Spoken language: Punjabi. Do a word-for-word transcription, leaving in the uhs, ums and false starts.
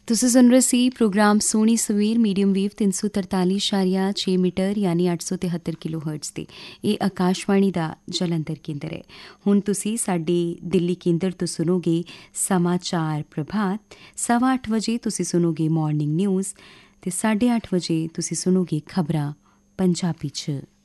ਤੁਸੀਂ ਸੁਣ ਰਹੇ ਸੀ ਪ੍ਰੋਗਰਾਮ ਸੋਹਣੀ ਸਵੇਰ ਮੀਡੀਅਮ ਵੇਵ ਤਿੰਨ ਸੌ ਤਰਤਾਲੀ ਇਸ਼ਾਰੀਆ ਛੇ ਮੀਟਰ ਯਾਨੀ ਅੱਠ ਸੌ ਤਿਹੱਤਰ ਕਿਲੋ ਹਰਟਜ਼ 'ਤੇ। ਇਹ ਆਕਾਸ਼ਵਾਣੀ ਦਾ ਜਲੰਧਰ ਕੇਂਦਰ ਹੈ। ਹੁਣ ਤੁਸੀਂ ਸਾਡੇ ਦਿੱਲੀ ਕੇਂਦਰ ਤੋਂ ਸੁਣੋਗੇ ਸਮਾਚਾਰ ਪ੍ਰਭਾਤ। ਸਵਾ ਅੱਠ ਵਜੇ ਤੁਸੀਂ ਸੁਣੋਗੇ ਮਾਰਨਿੰਗ ਨਿਊਜ਼ ਅਤੇ ਸਾਢੇ ਅੱਠ ਵਜੇ ਤੁਸੀਂ ਸੁਣੋਗੇ ਖਬਰਾਂ ਪੰਜਾਬੀ 'ਚ।